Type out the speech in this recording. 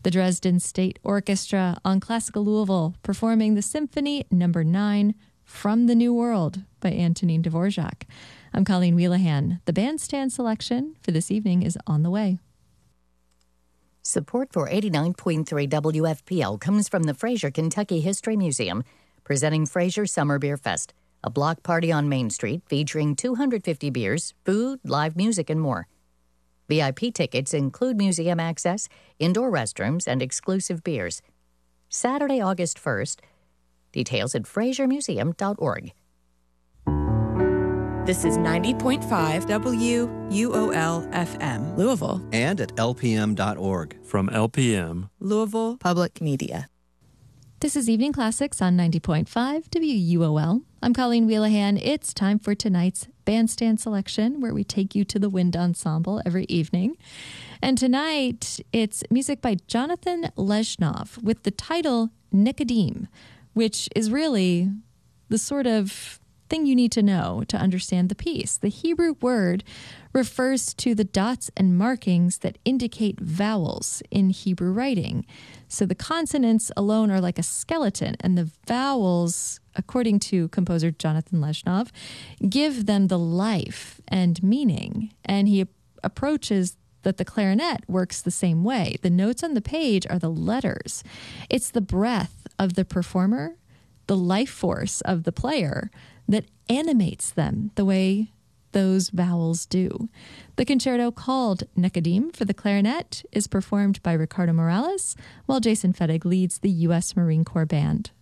The Dresden State Orchestra on Classical Louisville performing the Symphony No. 9 from the New World by Antonin Dvorak. I'm Colleen Wheelahan. The bandstand selection for this evening is on the way. Support for 89.3 WFPL comes from the Fraser Kentucky History Museum, presenting Fraser Summer Beer Fest, a block party on Main Street featuring 250 beers, food, live music, and more. VIP tickets include museum access, indoor restrooms, and exclusive beers. Saturday, August 1st. Details at frasermuseum.org. This is 90.5 WUOL-FM, Louisville. And at lpm.org. From LPM, Louisville Public Media. This is Evening Classics on 90.5 WUOL. I'm Colleen Wheelahan. It's time for tonight's bandstand selection, where we take you to the wind ensemble every evening. And tonight, it's music by Jonathan Lezhnov with the title Nicodim, which is really the sort of thing you need to know to understand the piece. The Hebrew word refers to the dots and markings that indicate vowels in Hebrew writing. So the consonants alone are like a skeleton, and the vowels, according to composer Jonathan Lezhnov, give them the life and meaning. And he approaches that the clarinet works the same way. The notes on the page are the letters. It's the breath of the performer, the life force of the player, that animates them the way those vowels do. The concerto called Nicodim for the clarinet is performed by Ricardo Morales, while Jason Fettig leads the U.S. Marine Corps Band.